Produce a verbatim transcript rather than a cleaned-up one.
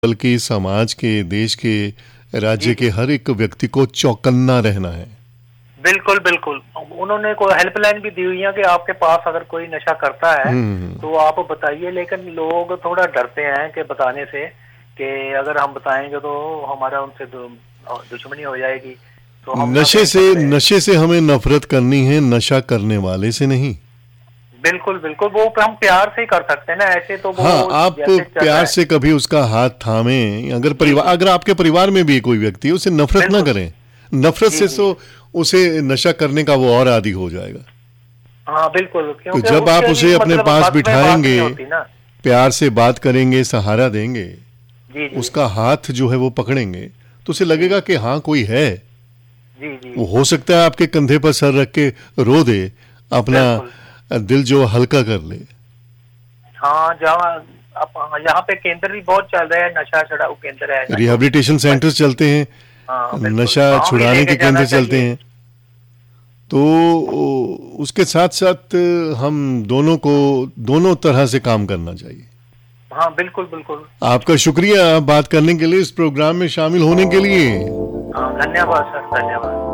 बल्कि समाज के, देश के, राज्य के हर एक व्यक्ति को चौकन्ना रहना है। बिल्कुल बिल्कुल। उन्होंने कोई हेल्पलाइन भी दी हुई है कि आपके पास अगर कोई नशा करता है तो आप बताइए, लेकिन लोग थोड़ा डरते हैं कि बताने से, कि अगर हम बताएंगे तो हमारा उनसे दुश्मनी हो जाएगी। तो हम नशे से नशे से हमें नफरत करनी है, नशा करने वाले से नहीं। बिल्कुल बिल्कुल, वो हम प्यार से ही कर सकते हैं ना, ऐसे तो वो हाँ, आप प्यार से कभी उसका हाथ थामें। अगर परिवार अगर आपके परिवार में भी कोई व्यक्ति है, उसे नफरत ना करें। नफरत से तो उसे नशा करने का वो और आदी हो जाएगा। हाँ बिल्कुल। तो जब आप उसे अपने पास बिठाएंगे, प्यार से बात करेंगे, सहारा देंगे, जी जी, उसका हाथ जो है वो पकड़ेंगे, तो उसे लगेगा कि हाँ कोई है। जी जी, वो हो सकता है आपके कंधे पर सर रख के रो दे, अपना दिल जो हल्का कर ले। हाँ, जहाँ यहाँ पे केंद्र भी बहुत चल रहे हैं, नशा छुड़ाऊ केंद्र है, रिहैबिलिटेशन सेंटर्स चलते हैं, हाँ, नशा छुड़ाने के केंद्र चलते हैं। तो उसके साथ साथ हम दोनों को दोनों तरह से काम करना चाहिए। हाँ बिल्कुल बिल्कुल। आपका शुक्रिया बात करने के लिए, इस प्रोग्राम में शामिल होने के लिए। हाँ, धन्यवाद सर, धन्यवाद।